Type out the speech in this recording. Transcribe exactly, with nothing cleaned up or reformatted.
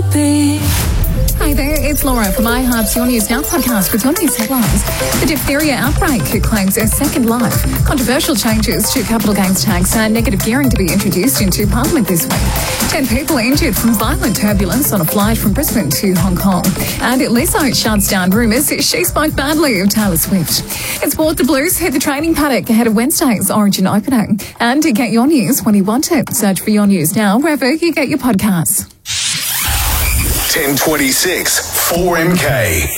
be. Hi there, it's Laura from iHeart's Your News Now podcast with your news headlines. The diphtheria outbreak claims a second life. Controversial changes to capital gains tax and negative gearing to be introduced into Parliament this week. Ten people injured from violent turbulence on a flight from Brisbane to Hong Kong. And Lizzo shuts down rumours she spoke badly of Taylor Swift. It's Sport, the Blues hit the training paddock ahead of Wednesday's Origin opening. And to get your news when you want it, search for Your News Now wherever you get your podcasts. ten twenty-six, four M K.